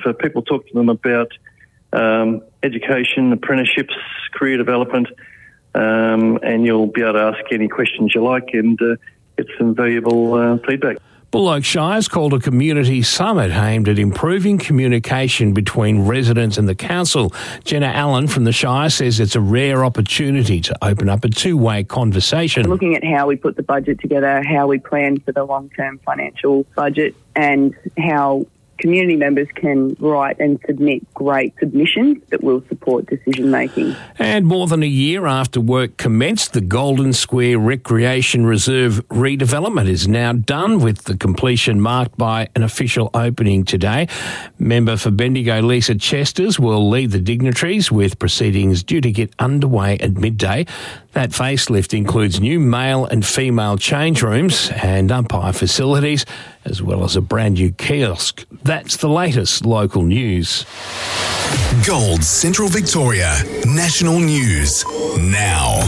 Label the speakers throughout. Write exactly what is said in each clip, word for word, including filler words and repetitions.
Speaker 1: uh, people talk to them about um, education, apprenticeships, career development, um, and you'll be able to ask any questions you like and uh, get some valuable uh, feedback.
Speaker 2: Bullock Shire's called a community summit aimed at improving communication between residents and the council. Jenna Allen from the Shire says it's a rare opportunity to open up a two-way conversation.
Speaker 3: Looking at how we put the budget together, how we plan for the long-term financial budget, and how community members can write and submit great submissions that will support decision-making.
Speaker 2: And more than a year after work commenced, the Golden Square Recreation Reserve redevelopment is now done, with the completion marked by an official opening today. Member for Bendigo Lisa Chesters will lead the dignitaries, with proceedings due to get underway at midday. That facelift includes new male and female change rooms and umpire facilities, as well as a brand new kiosk. That's the latest local news.
Speaker 4: Gold Central Victoria National News now.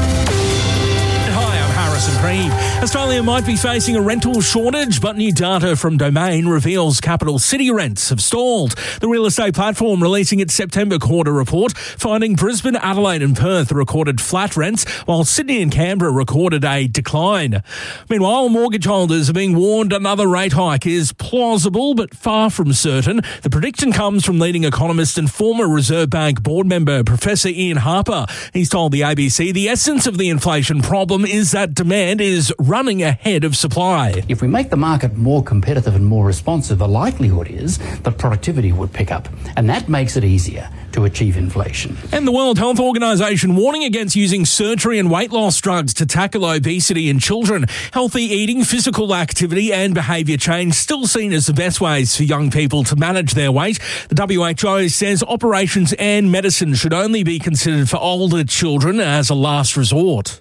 Speaker 5: Harrison Creed. Australia might be facing a rental shortage, but new data from Domain reveals capital city rents have stalled. The real estate platform releasing its September quarter report, finding Brisbane, Adelaide and Perth recorded flat rents, while Sydney and Canberra recorded a decline. Meanwhile, mortgage holders are being warned another rate hike is plausible but far from certain. The prediction comes from leading economist and former Reserve Bank board member Professor Ian Harper. He's told the A B C the essence of the inflation problem is that demand is running ahead of supply.
Speaker 6: If we make the market more competitive and more responsive, the likelihood is that productivity would pick up, and that makes it easier to achieve inflation.
Speaker 5: And the World Health Organization warning against using surgery and weight loss drugs to tackle obesity in children. Healthy eating, physical activity and behaviour change still seen as the best ways for young people to manage their weight. The W H O says operations and medicine should only be considered for older children as a last resort.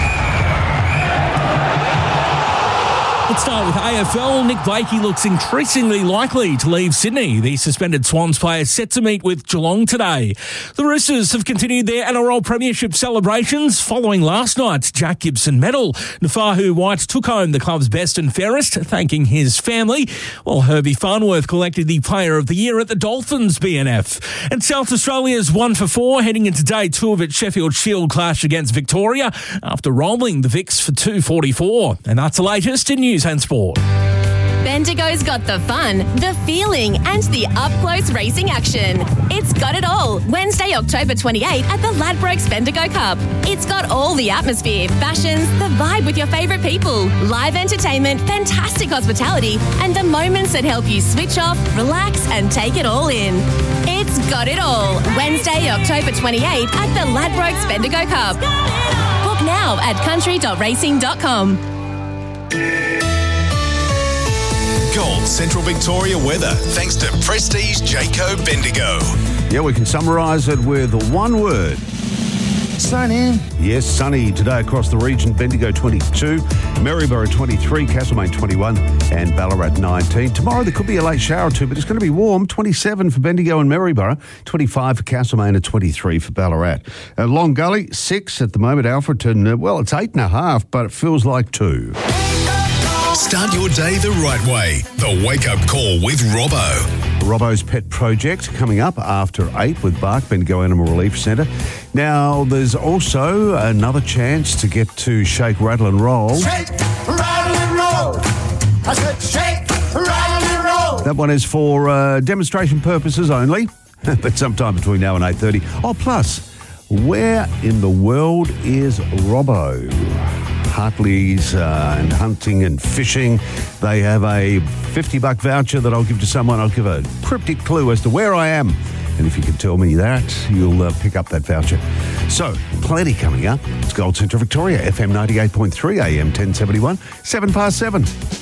Speaker 5: Let's start with A F L. Nick Blakey looks increasingly likely to leave Sydney. The suspended Swans player set to meet with Geelong today. The Roosters have continued their N R L Premiership celebrations following last night's Jack Gibson medal. Nafahu White took home the club's best and fairest, thanking his family, while Herbie Farnworth collected the Player of the Year at the Dolphins B N F. And South Australia's one for four heading into day two of its Sheffield Shield clash against Victoria after rolling the Vics for two forty-four. And that's the latest in news and sport.
Speaker 7: Bendigo's got the fun, the feeling and the up-close racing action. It's got it all. Wednesday, October twenty-eighth at the Ladbrokes Bendigo Cup. It's got all the atmosphere, fashions, the vibe with your favourite people, live entertainment, fantastic hospitality and the moments that help you switch off, relax and take it all in. It's got it all. Wednesday, October twenty-eighth at the Ladbrokes Bendigo Cup. Book now at country dot racing dot com.
Speaker 4: Gold Central Victoria weather, thanks to Prestige Jayco Bendigo.
Speaker 8: Yeah, we can summarise it with one word. Sunny. Yes, sunny today across the region. Bendigo twenty-two, Maryborough twenty-three, Castlemaine twenty-one and Ballarat nineteen. Tomorrow there could be a late shower or two, but it's going to be warm. twenty-seven for Bendigo and Maryborough, twenty-five for Castlemaine and twenty-three for Ballarat. Uh, Long Gully, six at the moment. Alfredton, uh, well, it's eight and a half, but it feels like two.
Speaker 4: Start your day the right way. The Wake Up Call with Robbo.
Speaker 8: Robbo's Pet Project coming up after eight with Bark, Bendigo Animal Relief Centre. Now, there's also another chance to get to Shake, Rattle and Roll.
Speaker 9: Shake, rattle and roll. I said shake, rattle and roll.
Speaker 8: That one is for uh, demonstration purposes only, but sometime between now and eight thirty. Oh, plus, where in the world is Robbo? Hartley's uh, and hunting and fishing. They have a fifty buck voucher that I'll give to someone. I'll give a cryptic clue as to where I am. And if you can tell me that, you'll uh, pick up that voucher. So, plenty coming up. It's Gold Central Victoria, F M ninety-eight point three, A M ten seventy-one, seven past seven.